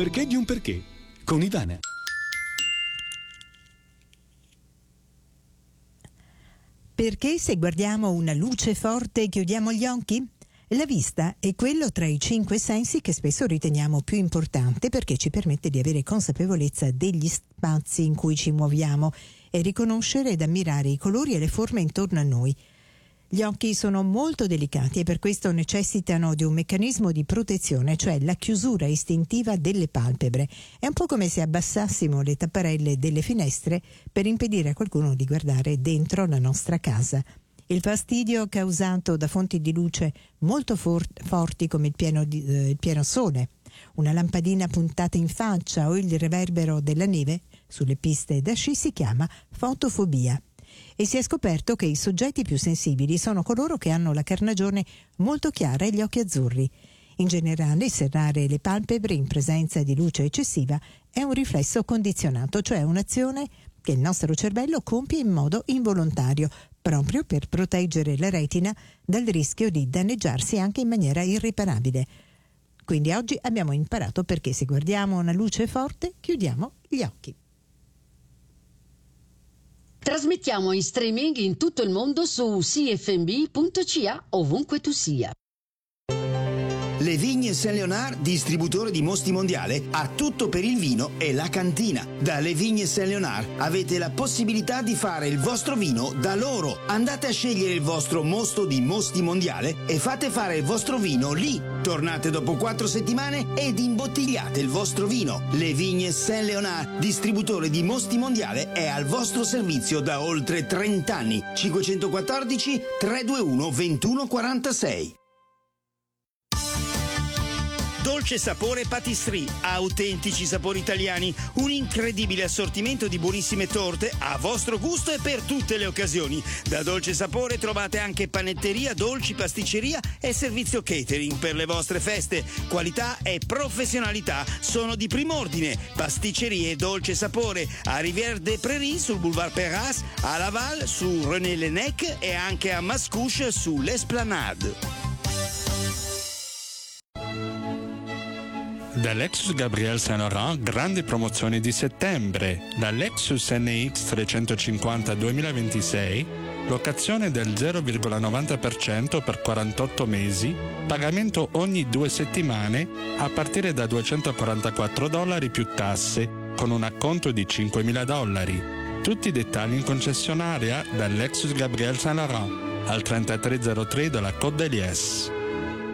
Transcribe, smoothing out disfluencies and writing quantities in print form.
perché di un perché, con Ivana. Perché se guardiamo una luce forte chiudiamo gli occhi? La vista è quello tra i 5 sensi che spesso riteniamo più importante perché ci permette di avere consapevolezza degli spazi in cui ci muoviamo e riconoscere ed ammirare i colori e le forme intorno a noi. Gli occhi sono molto delicati e per questo necessitano di un meccanismo di protezione, cioè la chiusura istintiva delle palpebre. È un po' come se abbassassimo le tapparelle delle finestre per impedire a qualcuno di guardare dentro la nostra casa. Il fastidio causato da fonti di luce molto forti come il pieno sole, una lampadina puntata in faccia o il riverbero della neve sulle piste da sci si chiama fotofobia. E si è scoperto che i soggetti più sensibili sono coloro che hanno la carnagione molto chiara e gli occhi azzurri. In generale, serrare le palpebre in presenza di luce eccessiva è un riflesso condizionato, cioè un'azione che il nostro cervello compie in modo involontario, proprio per proteggere la retina dal rischio di danneggiarsi anche in maniera irreparabile. Quindi oggi abbiamo imparato perché se guardiamo una luce forte chiudiamo gli occhi. Trasmettiamo in streaming in tutto il mondo su cfmb.ca ovunque tu sia. Le Vigne Saint-Léonard, distributore di Mosti Mondiale, ha tutto per il vino e la cantina. Da Le Vigne Saint-Léonard avete la possibilità di fare il vostro vino da loro. Andate a scegliere il vostro mosto di Mosti Mondiale e fate fare il vostro vino lì. Tornate dopo 4 settimane ed imbottigliate il vostro vino. Le Vigne Saint-Léonard, distributore di Mosti Mondiale, è al vostro servizio da oltre 30 anni. 514 321 2146. Dolce Sapore Patisserie, autentici sapori italiani, un incredibile assortimento di buonissime torte a vostro gusto e per tutte le occasioni. Da Dolce Sapore trovate anche panetteria, dolci, pasticceria e servizio catering per le vostre feste. Qualità e professionalità sono di prim'ordine. Pasticcerie Dolce Sapore a Rivière des Prairies sul Boulevard Perras, a Laval su René Lenec e anche a Mascouche sull'Esplanade. Da Lexus Gabriel Saint Laurent, grandi promozioni di settembre. La Lexus NX 350 2026, locazione del 0,90% per 48 mesi, pagamento ogni 2 settimane a partire da $244 più tasse, con un acconto di $5.000. Tutti i dettagli in concessionaria da Lexus Gabriel Saint Laurent, al 3303 della Côte d'Elies.